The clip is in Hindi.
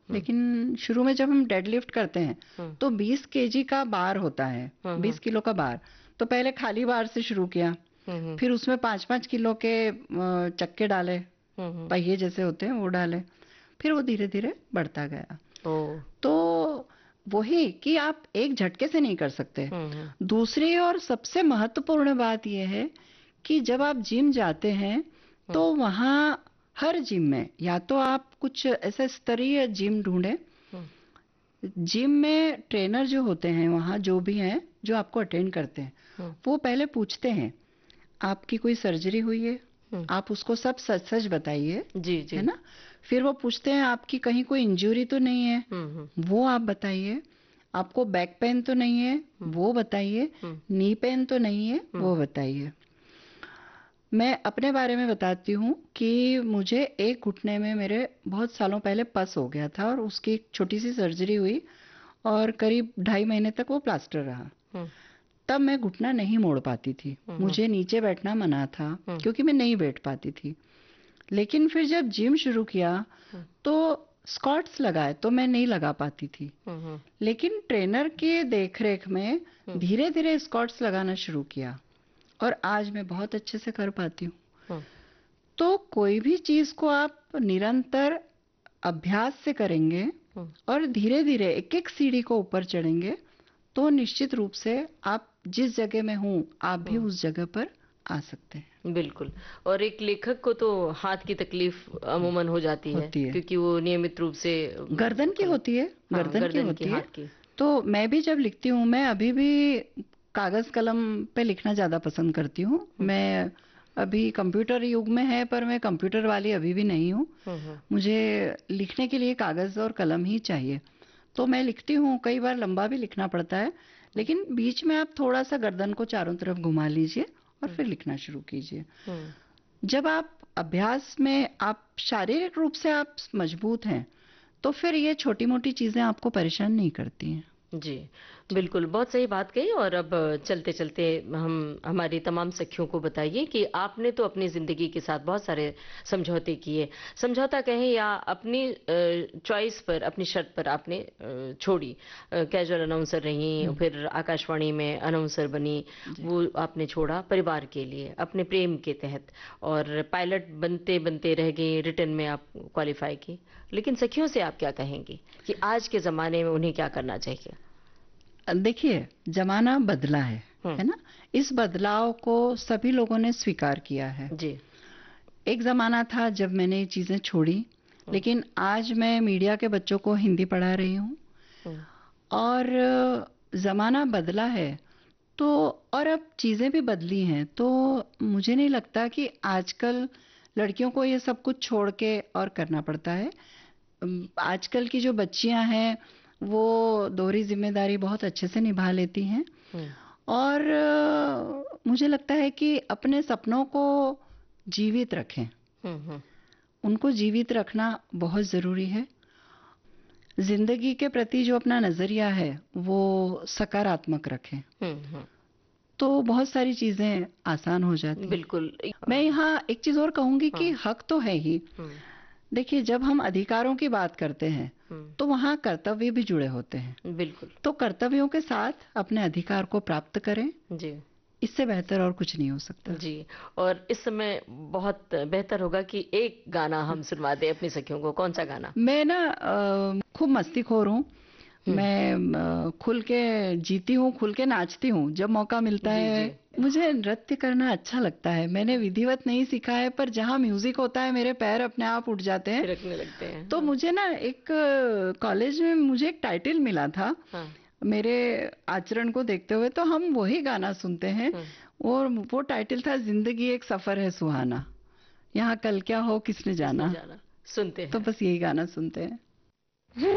लेकिन शुरू में जब हम डेडलिफ्ट करते हैं तो 20 केजी का बार होता है, 20 किलो का बार। तो पहले खाली बार से शुरू किया, फिर उसमें 5-5 किलो के चक्के डाले, पहिए जैसे होते हैं वो डाले, फिर वो धीरे धीरे बढ़ता गया। तो वही कि आप एक झटके से नहीं कर सकते। दूसरी और सबसे महत्वपूर्ण बात यह है कि जब आप जिम जाते हैं तो वहां हर जिम में या तो आप कुछ ऐसा स्तरीय जिम ढूंढें। जिम में ट्रेनर जो होते हैं वहां जो भी हैं जो आपको अटेंड करते हैं वो पहले पूछते हैं आपकी कोई सर्जरी हुई है, आप उसको सब सच सच बताइए, है ना। फिर वो पूछते हैं आपकी कहीं कोई इंजरी तो नहीं है, वो आप बताइए। आपको बैक पेन तो नहीं है, वो बताइए। नी पेन तो नहीं है, वो बताइए। मैं अपने बारे में बताती हूँ कि मुझे एक घुटने में मेरे बहुत सालों पहले पस हो गया था और उसकी एक छोटी सी सर्जरी हुई और करीब 2.5 महीने तक वो प्लास्टर रहा। तब मैं घुटना नहीं मोड़ पाती थी, मुझे नीचे बैठना मना था क्योंकि मैं नहीं बैठ पाती थी। लेकिन फिर जब जिम शुरू किया तो स्क्वाट्स लगाए तो मैं नहीं लगा पाती थी, लेकिन ट्रेनर के देखरेख में धीरे धीरे स्क्वाट्स लगाना शुरू किया और आज मैं बहुत अच्छे से कर पाती हूँ। तो कोई भी चीज को आप निरंतर अभ्यास से करेंगे और धीरे धीरे एक एक सीढ़ी को ऊपर चढ़ेंगे तो निश्चित रूप से आप जिस जगह में हूँ आप भी उस जगह पर आ सकते हैं। बिल्कुल। और एक लेखक को तो हाथ की तकलीफ अमूमन हो जाती है क्योंकि वो नियमित रूप से गर्दन की होती है, गर्दन की होती है। तो मैं भी जब लिखती हूँ, मैं अभी भी कागज कलम पे लिखना ज्यादा पसंद करती हूँ। मैं अभी कंप्यूटर युग में है पर मैं कंप्यूटर वाली अभी भी नहीं हूँ। मुझे लिखने के लिए कागज और कलम ही चाहिए। तो मैं लिखती हूँ, कई बार लंबा भी लिखना पड़ता है, लेकिन बीच में आप थोड़ा सा गर्दन को चारों तरफ घुमा लीजिए और फिर लिखना शुरू कीजिए। जब आप अभ्यास में आप शारीरिक रूप से आप मजबूत हैं तो फिर ये छोटी मोटी चीजें आपको परेशान नहीं करती हैं। जी बिल्कुल, बहुत सही बात कही। और अब चलते चलते हम हमारी तमाम सखियों को बताइए कि आपने तो अपनी जिंदगी के साथ बहुत सारे समझौते किए, समझौता कहें या अपनी चॉइस पर, अपनी शर्त पर आपने छोड़ी। कैजुअल अनाउंसर रही, फिर आकाशवाणी में अनाउंसर बनी, वो आपने छोड़ा परिवार के लिए, अपने प्रेम के तहत, और पायलट बनते बनते रह गई, रिटर्न में आप क्वालिफाई की। लेकिन सखियों से आप क्या कहेंगी कि आज के जमाने में उन्हें क्या करना चाहिए? देखिए, जमाना बदला है ना। इस बदलाव को सभी लोगों ने स्वीकार किया है जी। एक जमाना था जब मैंने ये चीजें छोड़ी, लेकिन आज मैं मीडिया के बच्चों को हिंदी पढ़ा रही हूँ और जमाना बदला है तो, और अब चीजें भी बदली हैं, तो मुझे नहीं लगता कि आजकल लड़कियों को ये सब कुछ छोड़ के और करना पड़ता है। आजकल की जो बच्चियां हैं वो दोहरी जिम्मेदारी बहुत अच्छे से निभा लेती हैं और मुझे लगता है कि अपने सपनों को जीवित रखें। उनको जीवित रखना बहुत जरूरी है। जिंदगी के प्रति जो अपना नजरिया है वो सकारात्मक रखें, तो बहुत सारी चीजें आसान हो जाती हैं। बिल्कुल। मैं यहाँ एक चीज और कहूंगी कि हक तो है ही। देखिए, जब हम अधिकारों की बात करते हैं तो वहाँ कर्तव्य भी जुड़े होते हैं। बिल्कुल। तो कर्तव्यों के साथ अपने अधिकार को प्राप्त करें। जी। इससे बेहतर और कुछ नहीं हो सकता। जी। और इस समय बहुत बेहतर होगा कि एक गाना हम सुनवा दें अपनी सखियों को। कौन सा गाना? मैं ना खूब मस्तीखोर हूँ, मैं खुल के जीती हूँ, खुल के नाचती हूँ जब मौका मिलता है। मुझे नृत्य करना अच्छा लगता है। मैंने विधिवत नहीं सीखा है, पर जहाँ म्यूजिक होता है मेरे पैर अपने आप उठ जाते हैं, थिरकने लगते हैं। तो मुझे ना एक कॉलेज में मुझे एक टाइटल मिला था मेरे आचरण को देखते हुए, तो हम वही गाना सुनते हैं और वो टाइटल था जिंदगी एक सफर है सुहाना, यहाँ कल क्या हो किसने जाना। सुनते हैं। तो बस यही गाना सुनते हैं।